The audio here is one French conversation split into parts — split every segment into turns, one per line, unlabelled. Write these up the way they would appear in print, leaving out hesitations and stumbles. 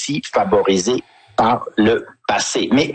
aussi favorisés par le passé. Mais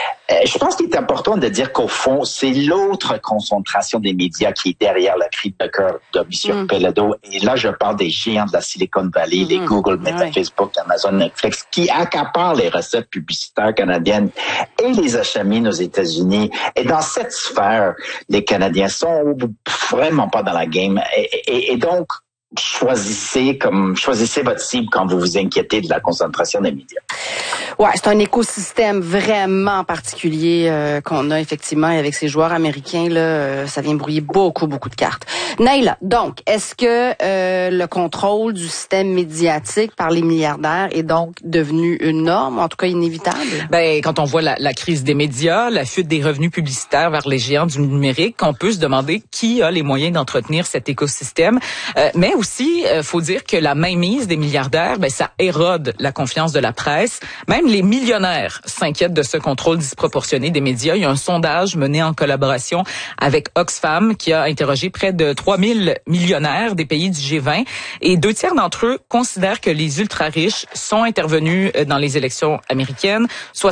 je pense qu'il est important de dire qu'au fond, c'est l'autre concentration des médias qui est derrière la cri de cœur de M. Péladeau. Et là, je parle des géants de la Silicon Valley, les Google, Meta, Facebook, Amazon, Netflix, qui accaparent les recettes publicitaires canadiennes et les achemins aux États-Unis. Et dans cette sphère, les Canadiens sont vraiment pas dans la game. Et donc, choisissez votre cible quand vous vous inquiétez de la concentration des médias.
Ouais, c'est un écosystème vraiment particulier qu'on a effectivement avec ces joueurs américains là. Ça vient brouiller beaucoup de cartes. Naila, donc, est-ce que le contrôle du système médiatique par les milliardaires est donc devenu une norme, en tout cas inévitable?
Ben, quand on voit la crise des médias, la fuite des revenus publicitaires vers les géants du numérique, on peut se demander qui a les moyens d'entretenir cet écosystème. Mais aussi, faut dire que la mainmise des milliardaires, ben, ça érode la confiance de la presse. Même les millionnaires s'inquiètent de ce contrôle disproportionné des médias. Il y a un sondage mené en collaboration avec Oxfam qui a interrogé près de 3000 millionnaires des pays du G20 et 2/3 d'entre eux considèrent que les ultra-riches sont intervenus dans les élections américaines.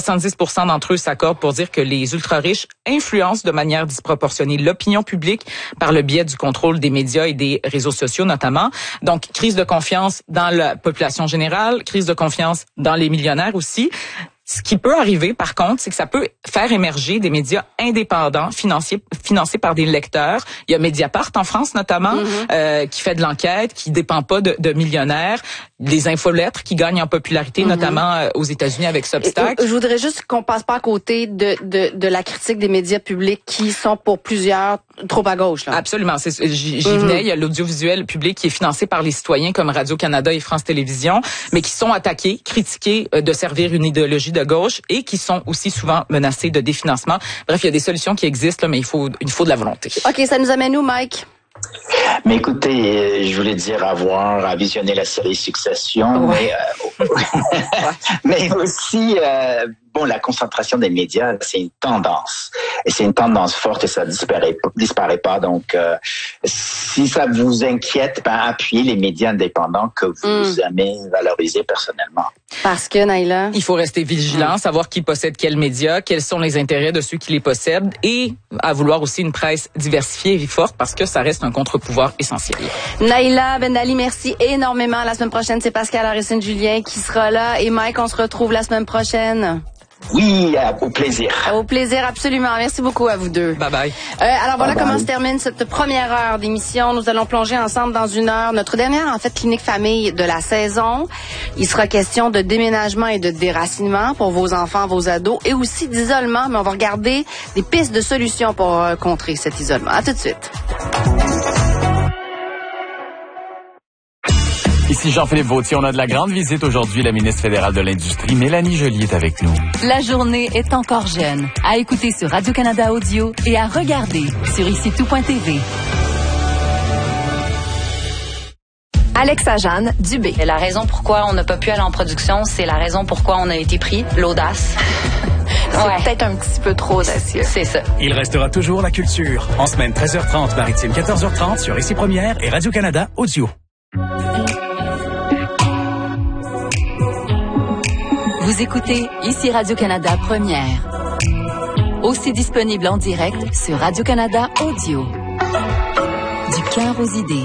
70% d'entre eux s'accordent pour dire que les ultra-riches influencent de manière disproportionnée l'opinion publique par le biais du contrôle des médias et des réseaux sociaux notamment. Donc, crise de confiance dans la population générale, crise de confiance dans les millionnaires aussi. Ce qui peut arriver, par contre, c'est que ça peut faire émerger des médias indépendants, financés par des lecteurs. Il y a Mediapart en France, notamment, qui fait de l'enquête, qui dépend pas de millionnaires. Les infolettres qui gagnent en popularité, notamment aux États-Unis avec Substack.
Je voudrais juste qu'on passe pas à côté de la critique des médias publics qui sont pour plusieurs trop à gauche. Là.
Absolument. J'y venais. Il y a l'audiovisuel public qui est financé par les citoyens comme Radio-Canada et France Télévisions, mais qui sont attaqués, critiqués de servir une idéologie de gauche et qui sont aussi souvent menacés de définancement. Bref, il y a des solutions qui existent, là, mais il faut de la volonté.
OK, ça nous amène où, Mike?
Mais écoutez, je voulais dire avoir à visionner la série Succession, mais aussi la concentration des médias, c'est une tendance. Et c'est une tendance forte et ça disparaît pas. Donc, si ça vous inquiète, appuyez les médias indépendants que vous aimez valoriser personnellement.
Parce que, Naila?
Il faut rester vigilant, savoir qui possède quels médias, quels sont les intérêts de ceux qui les possèdent et à vouloir aussi une presse diversifiée et forte parce que ça reste un contre-pouvoir essentiel.
Naila Ben-Ali, merci énormément. La semaine prochaine, c'est Pascal Harrison-Julien qui sera là. Et Mike, on se retrouve la semaine prochaine.
Oui, au plaisir.
Au plaisir, absolument. Merci beaucoup à vous deux.
Bye bye.
Alors voilà comment se termine cette première heure d'émission. Nous allons plonger ensemble dans une heure. Notre dernière, clinique famille de la saison. Il sera question de déménagement et de déracinement pour vos enfants, vos ados et aussi d'isolement. Mais on va regarder des pistes de solutions pour contrer cet isolement. À tout de suite.
Ici Jean-Philippe Vautier, on a de la grande visite aujourd'hui. La ministre fédérale de l'Industrie, Mélanie Joly, est avec nous.
La journée est encore jeune. À écouter sur Radio-Canada Audio et à regarder sur icitout.tv.
Alexa-Jeanne Dubé.
La raison pourquoi on n'a pas pu aller en production, c'est la raison pourquoi on a été pris, l'audace.
C'est peut-être un petit peu trop audacieux.
C'est ça.
Il restera toujours la culture. En semaine 13h30, maritime 14h30 sur Ici Première et Radio-Canada Audio.
Vous écoutez Ici Radio-Canada Première. Aussi disponible en direct sur Radio-Canada Audio. Du cœur aux idées.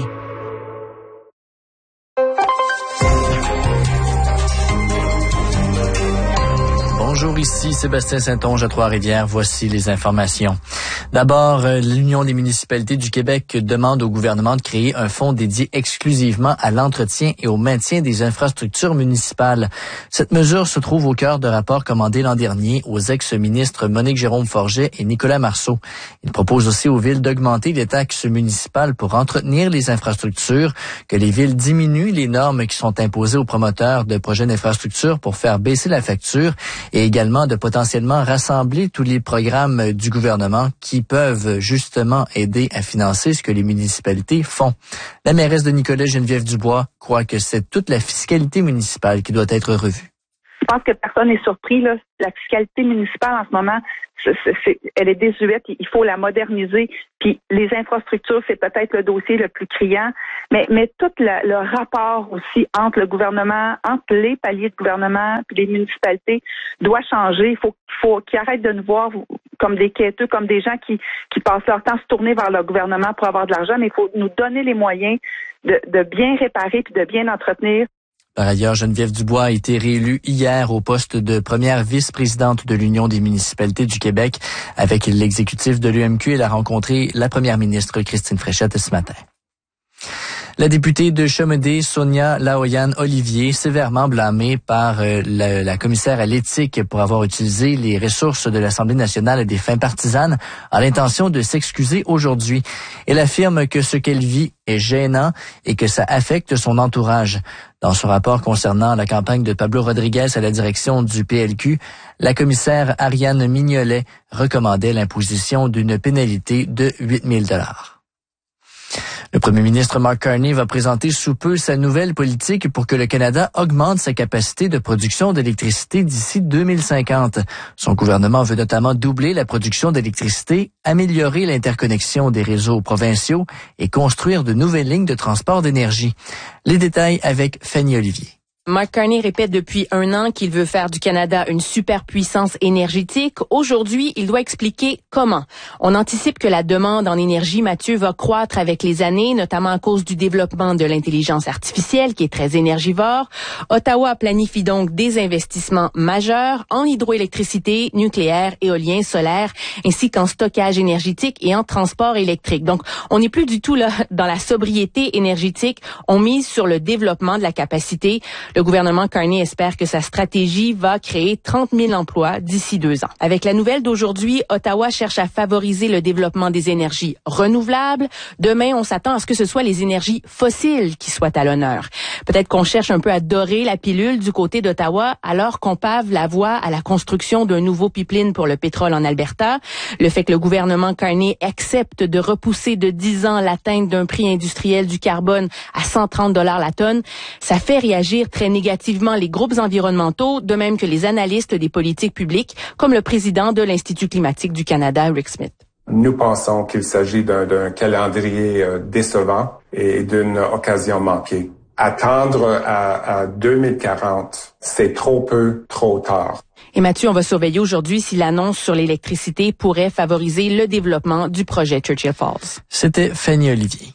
Bonjour, ici Sébastien Saint-Onge à Trois-Rivières. Voici les informations. D'abord, l'Union des municipalités du Québec demande au gouvernement de créer un fonds dédié exclusivement à l'entretien et au maintien des infrastructures municipales. Cette mesure se trouve au cœur de rapports commandés l'an dernier aux ex-ministres Monique Jérôme-Forget et Nicolas Marceau. Il propose aussi aux villes d'augmenter les taxes municipales pour entretenir les infrastructures, que les villes diminuent les normes qui sont imposées aux promoteurs de projets d'infrastructures pour faire baisser la facture et également de potentiellement rassembler tous les programmes du gouvernement qui peuvent justement aider à financer ce que les municipalités font. La mairesse de Nicolet, Geneviève Dubois, croit que c'est toute la fiscalité municipale qui doit être revue.
pense que personne n'est surpris, là. La fiscalité municipale en ce moment, elle est désuète. Il faut la moderniser. Puis les infrastructures, c'est peut-être le dossier le plus criant. Mais tout le rapport aussi entre le gouvernement, entre les paliers de gouvernement puis les municipalités doit changer. Il faut qu'ils arrêtent de nous voir comme des quêteux, comme des gens qui passent leur temps à se tourner vers le gouvernement pour avoir de l'argent. Mais il faut nous donner les moyens de bien réparer puis de bien entretenir.
Par ailleurs, Geneviève Dubois a été réélue hier au poste de première vice-présidente de l'Union des municipalités du Québec. Avec l'exécutif de l'UMQ, elle a rencontré la première ministre Christine Fréchette ce matin. La députée de Chomedey, Sonia Laoyan-Olivier, sévèrement blâmée par la commissaire à l'éthique pour avoir utilisé les ressources de l'Assemblée nationale à des fins partisanes, a l'intention de s'excuser aujourd'hui. Elle affirme que ce qu'elle vit est gênant et que ça affecte son entourage. Dans son rapport concernant la campagne de Pablo Rodriguez à la direction du PLQ, la commissaire Ariane Mignolet recommandait l'imposition d'une pénalité de 8 000 $. Le premier ministre Mark Carney va présenter sous peu sa nouvelle politique pour que le Canada augmente sa capacité de production d'électricité d'ici 2050. Son gouvernement veut notamment doubler la production d'électricité, améliorer l'interconnexion des réseaux provinciaux et construire de nouvelles lignes de transport d'énergie. Les détails avec Fanny Olivier.
Mark Carney répète depuis 1 an qu'il veut faire du Canada une superpuissance énergétique. Aujourd'hui, il doit expliquer comment. On anticipe que la demande en énergie, Mathieu, va croître avec les années, notamment à cause du développement de l'intelligence artificielle qui est très énergivore. Ottawa planifie donc des investissements majeurs en hydroélectricité, nucléaire, éolien, solaire, ainsi qu'en stockage énergétique et en transport électrique. Donc, on n'est plus du tout là dans la sobriété énergétique. On mise sur le développement de la capacité. Le gouvernement Carney espère que sa stratégie va créer 30 000 emplois d'ici 2 ans. Avec la nouvelle d'aujourd'hui, Ottawa cherche à favoriser le développement des énergies renouvelables. Demain, on s'attend à ce que ce soit les énergies fossiles qui soient à l'honneur. Peut-être qu'on cherche un peu à dorer la pilule du côté d'Ottawa alors qu'on pave la voie à la construction d'un nouveau pipeline pour le pétrole en Alberta. Le fait que le gouvernement Carney accepte de repousser de 10 ans l'atteinte d'un prix industriel du carbone à 130 $ la tonne, ça fait réagir très négativement les groupes environnementaux, de même que les analystes des politiques publiques, comme le président de l'Institut climatique du Canada, Rick Smith.
Nous pensons qu'il s'agit d'un calendrier décevant et d'une occasion manquée. Attendre à 2040, c'est trop peu, trop tard.
Et Mathieu, on va surveiller aujourd'hui si l'annonce sur l'électricité pourrait favoriser le développement du projet Churchill Falls.
C'était Fanny Olivier.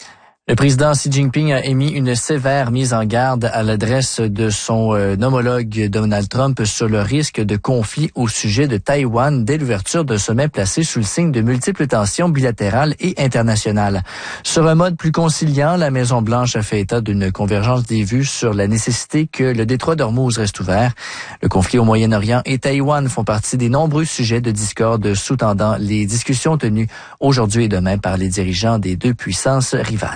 Le président Xi Jinping a émis une sévère mise en garde à l'adresse de son homologue Donald Trump sur le risque de conflit au sujet de Taïwan dès l'ouverture d'un sommet placé sous le signe de multiples tensions bilatérales et internationales. Sur un mode plus conciliant, la Maison-Blanche a fait état d'une convergence des vues sur la nécessité que le détroit d'Ormuz reste ouvert. Le conflit au Moyen-Orient et Taïwan font partie des nombreux sujets de discorde sous-tendant les discussions tenues aujourd'hui et demain par les dirigeants des 2 puissances rivales.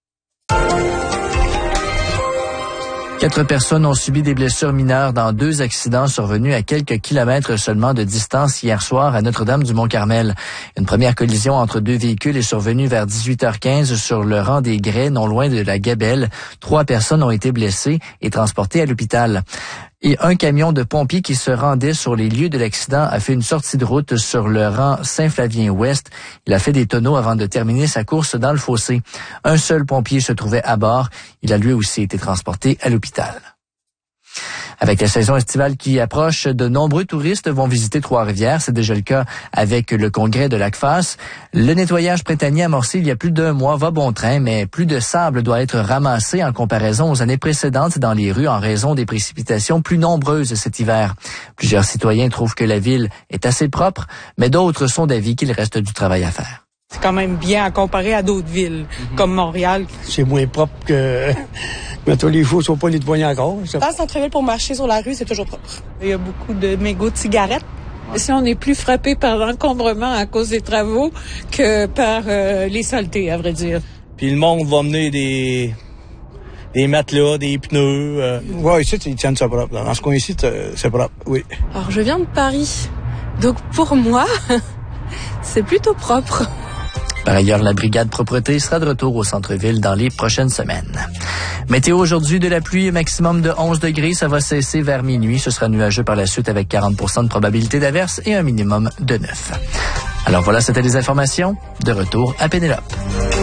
4 personnes ont subi des blessures mineures dans 2 accidents survenus à quelques kilomètres seulement de distance hier soir à Notre-Dame-du-Mont-Carmel. Une première collision entre 2 véhicules est survenue vers 18h15 sur le rang des Grès, non loin de la Gabelle. 3 personnes ont été blessées et transportées à l'hôpital. Et un camion de pompiers qui se rendait sur les lieux de l'accident a fait une sortie de route sur le rang Saint-Flavien-Ouest. Il a fait des tonneaux avant de terminer sa course dans le fossé. Un seul pompier se trouvait à bord. Il a lui aussi été transporté à l'hôpital. Avec la saison estivale qui approche, de nombreux touristes vont visiter Trois-Rivières. C'est déjà le cas avec le congrès de l'ACFAS. Le nettoyage printanier amorcé il y a plus d'1 mois va bon train, mais plus de sable doit être ramassé en comparaison aux années précédentes dans les rues en raison des précipitations plus nombreuses cet hiver. Plusieurs citoyens trouvent que la ville est assez propre, mais d'autres sont d'avis qu'il reste du travail à faire.
C'est quand même bien à comparer à d'autres villes, comme Montréal.
C'est moins propre que... Mais tous les fous ne sont pas nettoyés encore.
Dans le centre-ville, pour marcher sur la rue, c'est toujours propre.
Il y a beaucoup de mégots de cigarettes.
Si on est plus frappé par l'encombrement à cause des travaux que par les saletés, à vrai dire.
Puis le monde va mener des matelas, des pneus.
Oui, ici, ils tiennent ça propre. Dans ce coin-ci, c'est propre, oui.
Alors, je viens de Paris. Donc, pour moi, c'est plutôt propre.
Par ailleurs, la brigade propreté sera de retour au centre-ville dans les prochaines semaines. Météo aujourd'hui, de la pluie, maximum de 11 degrés. Ça va cesser vers minuit. Ce sera nuageux par la suite avec 40% de probabilité d'averse et un minimum de 9. Alors voilà, c'était les informations. De retour à Pénélope.